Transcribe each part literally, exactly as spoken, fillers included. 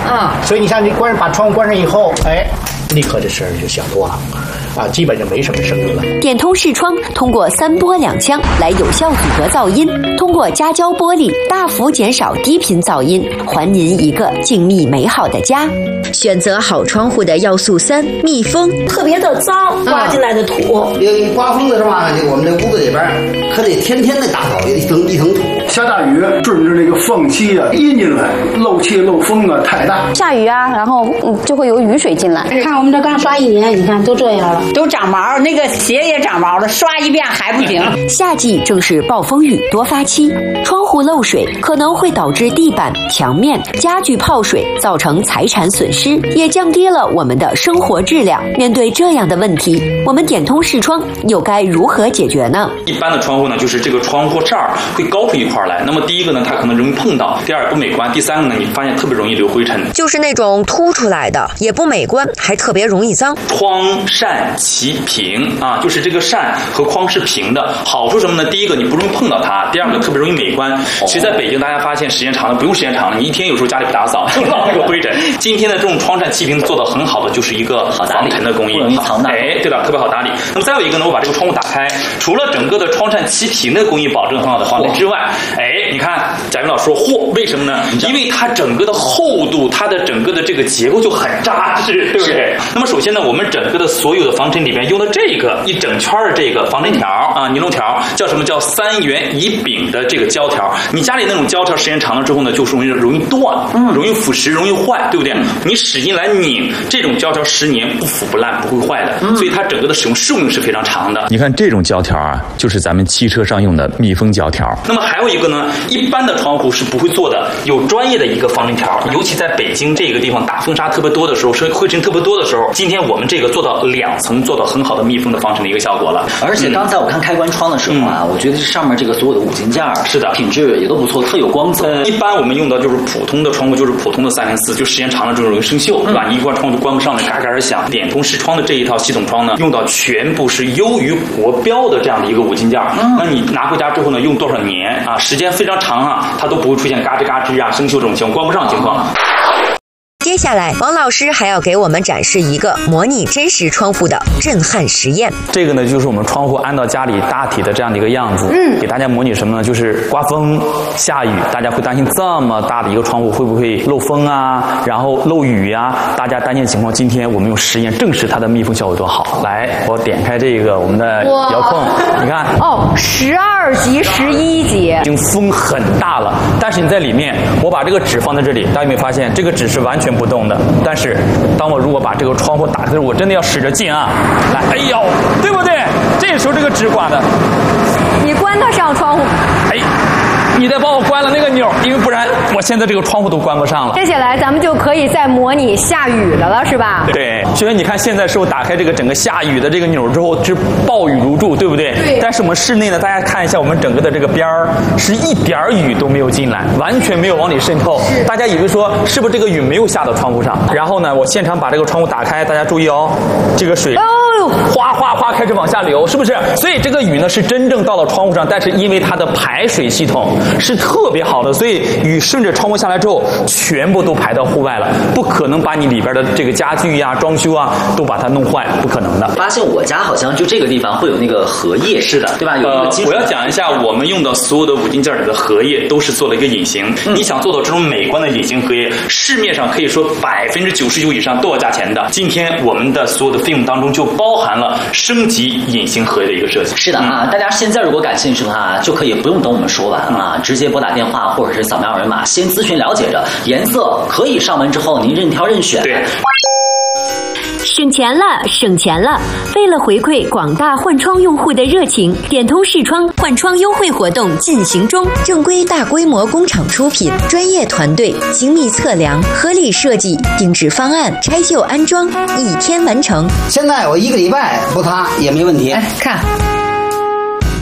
啊。所以你像你关把窗户关上以后，哎，立刻这声儿就小多了。啊，基本就没什么声音了。 电通视窗通过三波两腔来有效组合噪音，通过夹胶玻璃大幅减少低频噪音，还您一个静谧美好的家。选择好窗户的要素三：密封。 特别的脏，刮进来的土。 一刮风的是吧？就我们这屋子里边可得天天的打扫一层一层土。 下大雨，顺着这个缝隙啊阴进来，漏气漏风啊太大。 下雨啊，然后嗯就会有雨水进来。 看我们这刚刷一年，你看都这样了。 都长毛，那个鞋也长毛了，刷一遍还不行。 夏季正是暴风雨多发期，窗户漏水可能会导致地板、墙面、家具泡水，造成财产损失，也降低了我们的生活质量。面对这样的问题，我们点通视窗又该如何解决呢？ 一般的窗户呢，就是这个窗户这儿会高出一块来，那么第一个呢，它可能容易碰到；第二不美观；第三个呢，你发现特别容易留灰尘， 就是那种凸出来的，也不美观，还特别容易脏。 窗扇齐平啊，就是这个扇和框是平的，好处什么呢？第一个你不容易碰到它，第二个特别容易美观。其实在北京大家发现时间长了，不用时间长了，你一天有时候家里不打扫就落那个灰尘。今天的这种窗扇齐平做得很好的，就是一个防尘的工艺， 不容易藏的。 哎，对吧？特别好打理。那么再有一个呢，我把这个窗户打开，除了整个的窗扇齐平的工艺保证很好的防尘之外，哎，你看贾云老师说嚯，为什么呢？因为它整个的厚度，它的整个的这个结构就很扎实，对不对？那么首先呢，我们整个的所有的防尘里边用的这个一整圈的这个防尘条啊，尼龙条，叫什么叫三元乙丙的这个胶条。你家里那种胶条时间长了之后呢，就是容易容易断，容易腐蚀，容易坏，对不对？你使劲来拧这种胶条，十年不腐不烂，不会坏的，所以它整个的使用寿命是非常长的。 你看这种胶条啊，就是咱们汽车上用的密封胶条。 那么还有一个呢，一般的窗户是不会做的，有专业的一个防尘条，尤其在北京这个地方大风沙特别多的时候，灰尘特别多的时候，今天我们这个做到两层，做到很好的密封的防尘的一个效果了。 而且刚才我看开关窗的时候啊，嗯、我觉得这上面这个所有的五金件是的， 品质也都不错，特有光泽。 呃，一般我们用的就是普通的窗户，就是普通的三零四，就时间长了就容易生锈，对吧？你一关窗就关不上了，嘎嘎而响。点通视窗的这一套系统窗呢，用到全部是优于国标的这样的一个五金件。嗯，那你拿回家之后呢，用多少年啊？时间非常长啊，它都不会出现嘎吱嘎吱啊、生锈这种情况，关不上的情况。 接下来，王老师还要给我们展示一个模拟真实窗户的震撼实验。 这个呢，就是我们窗户安到家里大体的这样的一个样子。嗯，给大家模拟什么呢？就是刮风、下雨，大家会担心这么大的一个窗户会不会漏风啊，然后漏雨呀、啊？大家担心的情况，今天我们用实验证实它的密封效果多好。来，我点开这个我们的遥控，你看， 哦，十二级、十一级， 已经风很大了。但是你在里面，我把这个纸放在这里，大家有没有发现，这个纸是完全不动的？但是，当我如果把这个窗户打开，我真的要使着劲啊！来，哎呦，对不对？这时候这个纸刮的， 你关得上窗户？ 哎。你得帮我关了那个钮，因为不然我现在这个窗户都关不上了。 接下来咱们就可以再模拟下雨的了，是吧？ 对，所以你看现在是我打开这个整个下雨的这个钮之后，是暴雨如注，对不对？ 对。 但是我们室内呢，大家看一下我们整个的这个边儿，是一点雨都没有进来，完全没有往里渗透。大家以为说是不是这个雨没有下到窗户上？然后呢，我现场把这个窗户打开，大家注意哦，这个水。哦。哗哗哗开始往下流，是不是？所以这个雨呢是真正到了窗户上，但是因为它的排水系统是特别好的，所以雨顺着窗户下来之后，全部都排到户外了，不可能把你里边的这个家具呀、装修啊都把它弄坏，不可能的。 发现我家好像就这个地方会有那个荷叶， 是的， 对吧？有一个金属。 呃，我要讲一下，我们用的所有的五金件里的荷叶都是做了一个隐形。嗯、你想做到这种美观的隐形荷叶，市面上可以说百分之九十九以上都要加钱的。今天我们的所有的费用当中就包含了升级隐形荷叶的一个设计。 是的啊，嗯、大家现在如果感兴趣的话，就可以不用等我们说完啊，嗯、直接拨打电话或者是扫描二维码，先咨询了解着颜色，可以上门之后您任挑任选。 对。 省钱了，省钱了！为了回馈广大换窗用户的热情，点通视窗换窗优惠活动进行中。正规大规模工厂出品，专业团队精密测量，合理设计，定制方案，拆旧安装，一天完成。 现在我一个礼拜不擦也没问题。 哎，看。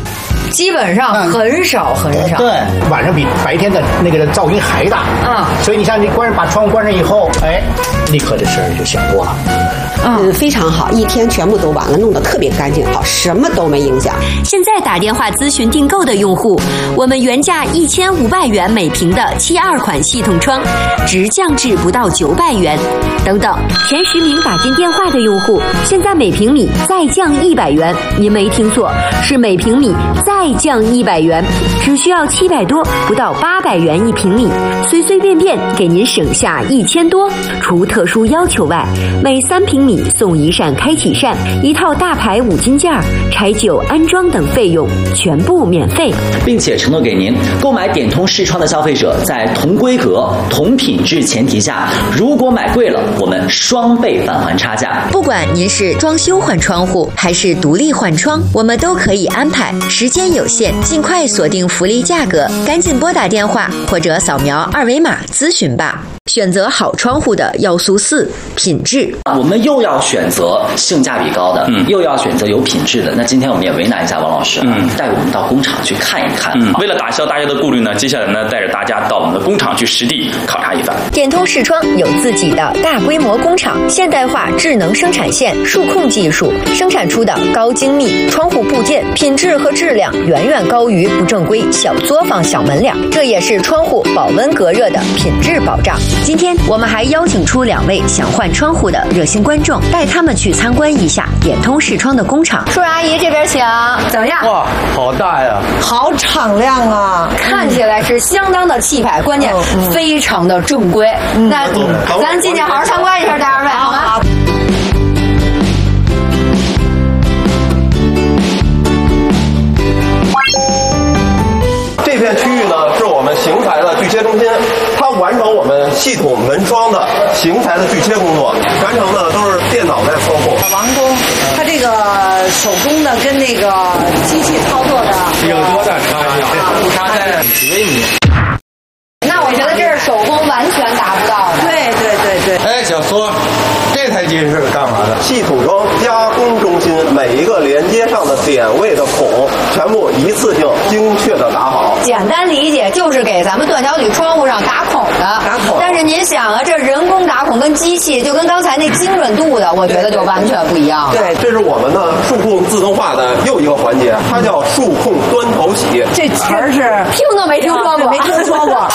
基本上很少很少。 对，晚上比白天的那个噪音还大。 嗯， 所以你像你关把窗户关上以后，哎，立刻这事儿就小多了。 嗯，非常好，一天全部都完了，弄得特别干净，好，什么都没影响。 现在打电话咨询订购的用户，我们原价一千五百元每平的七二款系统窗，直降至不到九百元。等等，前十名打进电话的用户，现在每平米再降一百元。您没听错，是每平米再降一百元，只需要七百多，不到八百元一平米，随随便便给您省下一千多。除特殊要求外，每三平米送一扇开启扇、一套大牌五金件、拆旧安装等费用全部免费， 并且承诺给您购买点通视窗的消费者，在同规格、同品质前提下，如果买贵了，我们双倍返还差价。 不管您是装修换窗户还是独立换窗，我们都可以安排。时间有限，尽快锁定福利价格，赶紧拨打电话或者扫描二维码咨询吧。选择好窗户的要素四：品质。 我们又要选择性价比高的，嗯，又要选择有品质的。那今天我们也为难一下王老师，嗯，带我们到工厂去看一看。 嗯，为了打消大家的顾虑呢，接下来呢，带着大家到我们的工厂去实地考察一番。 点通视窗有自己的大规模工厂，现代化智能生产线、数控技术生产出的高精密窗户部件，品质和质量远远高于不正规小作坊、小门脸，这也是窗户保温隔热的品质保障。今天我们还邀请出两位想换窗户的热心观众，带他们去参观一下点通视窗的工厂。 叔叔阿姨这边请，怎么样？ 哇，好大呀， 好敞亮啊！ 看起来是相当的气派，关键非常的正规。嗯、那、嗯、咱进去好好参观一下，大二位好吗？ 这片区域呢，是我们邢台的锯切中心，它完成我们系统门窗的邢台的锯切工作，全程呢都是电脑在操控。 王工，他这个手工的跟那个机器操作的有多大差距？不差在几微米。 那我觉得这是手工完全达不到的。 对对对对。 哎，小苏，这台机是干嘛的？系统装加工中心，每一个连接上的点位的孔，全部一次性精确的打好。 简单理解就是给咱们断桥铝窗户上打孔的。 打孔。 但是您想啊，这人工打孔跟机器，就跟刚才那精准度的，我觉得就完全不一样了。 对，这是我们的数控自动化的又一个环节，它叫数控端头洗。 这词儿是听都没听说过， 没听说过。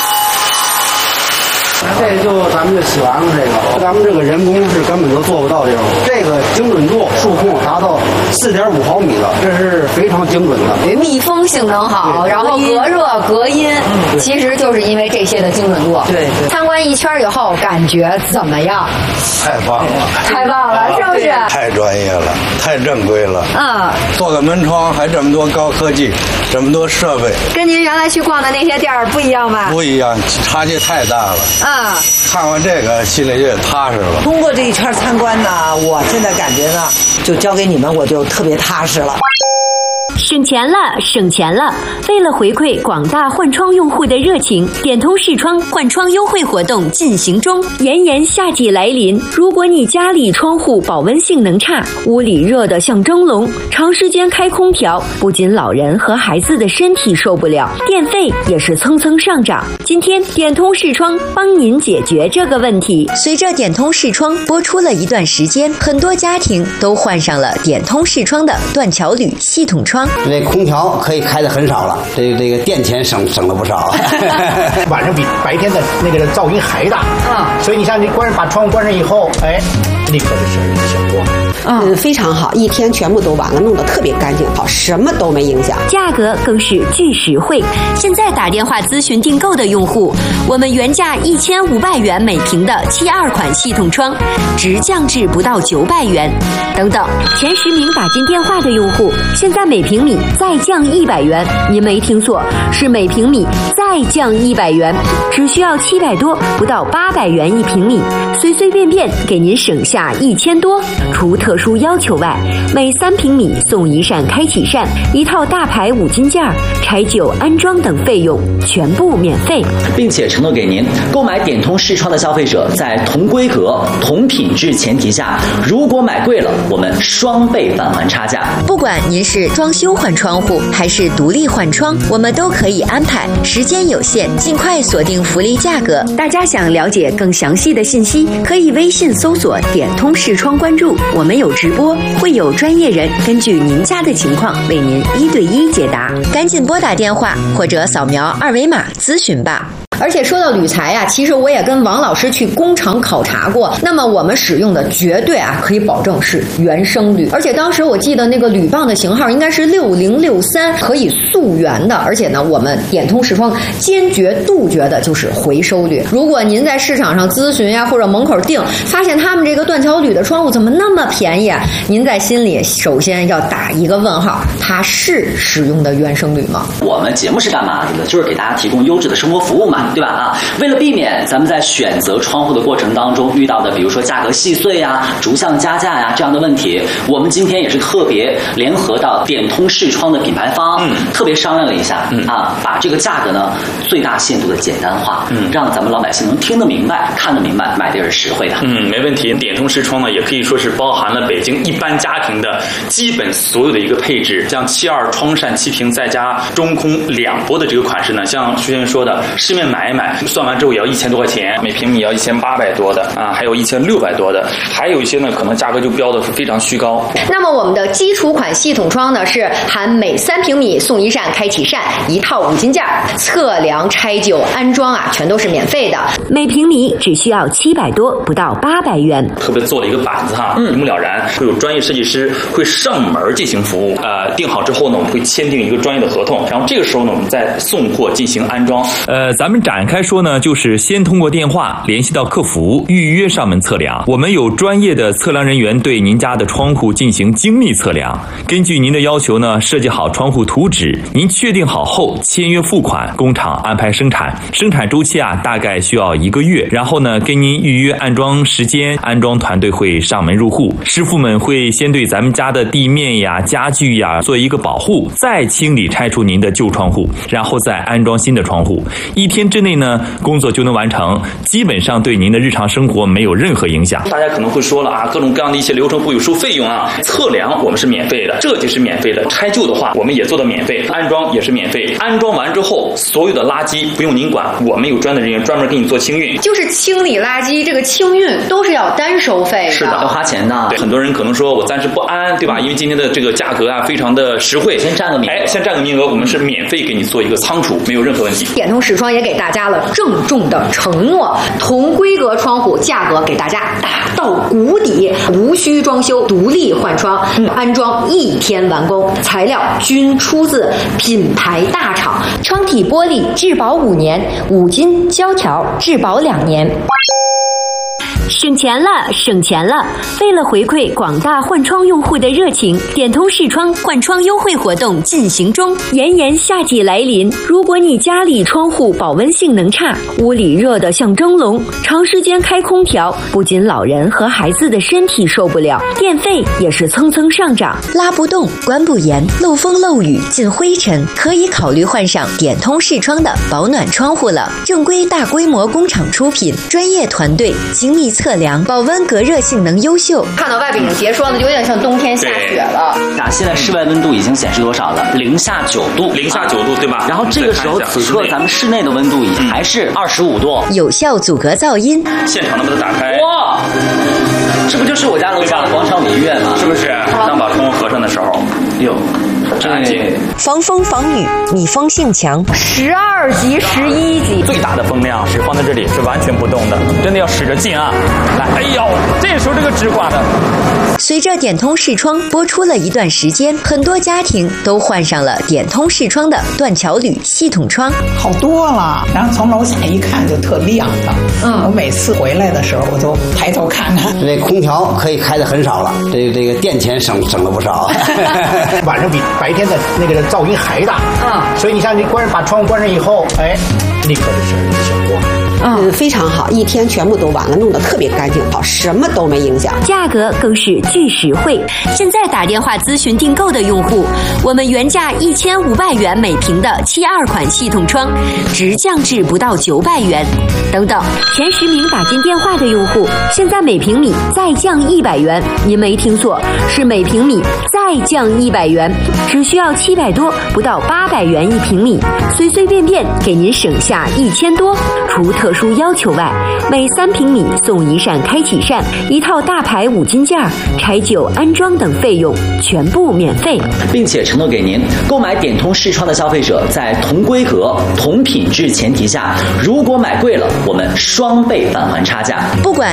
这就咱们就洗完了，这个咱们这个人工是根本就做不到这种，这个精准度数控达到四点五毫米了，这是非常精准的。 密封性能好，然后隔热隔音，嗯、其实就是因为这些的精准度。 对对。 参观一圈以后，感觉怎么样？ 太棒了， 太棒了，是不是？ 太专业了，太正规了。 嗯。 做个门窗还这么多高科技，这么多设备， 跟您原来去逛的那些店儿不一样吧？ 不一样，差距太大了。 嗯。 看完这个心里就踏实了。 通过这一圈参观呢，我现在感觉呢，就交给你们，我就特别踏实了。 省钱了，省钱了！为了回馈广大换窗用户的热情，点通视窗换窗优惠活动进行中。炎炎夏季来临，如果你家里窗户保温性能差，屋里热得像蒸笼，长时间开空调，不仅老人和孩子的身体受不了，电费也是蹭蹭上涨。今天点通视窗帮您解决这个问题。随着点通视窗播出了一段时间，很多家庭都换上了点通视窗的断桥铝系统窗。 这空调可以开的很少了，这个这个电钱省省了不少。 晚上比白天的那个噪音还大。嗯，所以你像你关把窗户关上以后，哎，立刻这事儿就小多了。 嗯，非常好，一天全部都完了，弄得特别干净，好，什么都没影响。 价格更是巨实惠。现在打电话咨询订购的用户，我们原价一千五百元每平的七二款系统窗，直降至不到九百元。等等，前十名打进电话的用户，现在每平米再降一百元。您没听错，是每平米再降一百元，只需要七百多，不到八百元一平米，随随便便给您省下一千多。除特殊要求外，每三平米送一扇开启扇、一套大牌五金件、拆旧安装等费用全部免费， 并且承诺给您购买点通视窗的消费者，在同规格、同品质前提下，如果买贵了，我们双倍返还差价。 不管您是装修修换窗户，还是独立换窗，我们都可以安排。时间有限，尽快锁定福利价格。大家想了解更详细的信息，可以微信搜索点通视窗关注，我们有直播，会有专业人根据您家的情况为您一对一解答。赶紧拨打电话或者扫描二维码咨询吧。 而且说到铝材啊，其实我也跟王老师去工厂考察过。那么我们使用的绝对啊，可以保证是原生铝。而且当时我记得那个铝棒的型号应该是六零六三，可以溯源的。而且呢，我们点通视窗坚决杜绝的就是回收铝。如果您在市场上咨询呀，或者门口订，发现他们这个断桥铝的窗户怎么那么便宜啊？您在心里首先要打一个问号，它是使用的原生铝吗？ 我们节目是干嘛的？就是给大家提供优质的生活服务嘛。对吧？啊，为了避免咱们在选择窗户的过程当中遇到的，比如说价格细碎呀、逐项加价呀这样的问题，我们今天也是特别联合到点通视窗的品牌方，嗯，特别商量了一下，嗯啊，把这个价格呢最大限度的简单化，嗯，让咱们老百姓能听得明白、看得明白，买的也是实惠的。 嗯，没问题。点通视窗呢，也可以说是包含了北京一般家庭的基本所有的一个配置，像七二窗扇七屏再加中空两拨的这个款式呢，像徐先生说的，市面买一买，算完之后也要一千多块钱，每平米要一千八百多的啊，还有一千六百多的，还有一些呢，可能价格就标的是非常虚高。 那么我们的基础款系统窗呢，是含每三平米送一扇开启扇，一套五金件，测量、拆旧、安装啊，全都是免费的。 每平米只需要七百多，不到八百元。 特别做了一个板子哈，一目了然，会有专业设计师会上门进行服务。呃，定好之后呢，我们会签订一个专业的合同，然后这个时候呢，我们再送货进行安装。 呃，咱们展开说呢，就是先通过电话联系到客服，预约上门测量。我们有专业的测量人员对您家的窗户进行精密测量，根据您的要求呢，设计好窗户图纸。您确定好后，签约付款，工厂安排生产。生产周期啊，大概需要一个月。然后呢，跟您预约安装时间，安装团队会上门入户，师傅们会先对咱们家的地面呀、家具呀做一个保护，再清理拆除您的旧窗户，然后再安装新的窗户。一天之内呢，工作就能完成，基本上对您的日常生活没有任何影响。 大家可能会说了啊，各种各样的一些流程会有收费用啊，测量我们是免费的，这就是免费的。拆旧的话，我们也做到免费，安装也是免费。安装完之后，所有的垃圾不用您管，我们有专业的人员专门给你做清运。 就是清理垃圾，这个清运都是要单收费的， 是的， 要花钱的。 对，很多人可能说我暂时不安，对吧？因为今天的这个价格啊，非常的实惠， 先占个名额， 哎，先占个名额，我们是免费给你做一个仓储，没有任何问题。 点通视窗也给大家了郑重的承诺，同规格窗户价格给大家打到谷底，无需装修，独立换窗，嗯、安装一天完工，材料均出自品牌大厂， 窗体玻璃质保五年，五金胶条质保两年。省钱了，省钱了！为了回馈广大换窗用户的热情，点通视窗换窗优惠活动进行中。炎炎夏季来临，如果你家里窗户保温性能差，屋里热得像蒸笼，长时间开空调，不仅老人和孩子的身体受不了，电费也是蹭蹭上涨，拉不动，关不严，漏风漏雨进灰尘，可以考虑换上点通视窗的保暖窗户了。正规大规模工厂出品，专业团队精密测量，保温隔热性能优秀。 看到外边已经结霜了，有点像冬天下雪了。 那现在室外温度已经显示多少了？零下九度， 零下九度，对吧？ 然后这个时候，此刻咱们室内的温度也还是二十五度， 有效阻隔噪音。 现场能把它打开。 哇，这不就是我家楼下的广场美院吗？ 是不是？当把窗户合上的时候，哟。真安静， 防风防雨，密封性强， 十二级、十一级， 最大的风量是放在这里是完全不动的，真的要使着劲啊！来，哎呦，这时候这个纸刮的。 随着点通视窗播出了一段时间，很多家庭都换上了点通视窗的断桥铝系统窗， 好多了。然后从楼下一看就特亮的，嗯，我每次回来的时候我就抬头看看。 这空调可以开的很少了，这个这个电钱省省了不少。 晚上比白天的那个噪音还大，嗯，所以你像你关把窗户关上以后，哎，立刻就是小光。 嗯，非常好，一天全部都完了，弄得特别干净，好，什么都没影响， 价格更是巨实惠。现在打电话咨询订购的用户，我们原价一千五百元每平的七二款系统窗，直降至不到九百元。等等，前十名打进电话的用户，现在每平米再降一百元，您没听错，是每平米再降一百元，只需要七百多，不到八百元一平米，随随便便给您省下一千多。除特殊要求外，每三平米送一扇开启扇、一套大牌五金件、拆旧安装等费用全部免费， 并且承诺给您购买点通视窗的消费者，在同规格、同品质前提下，如果买贵了，我们双倍返还差价。 不管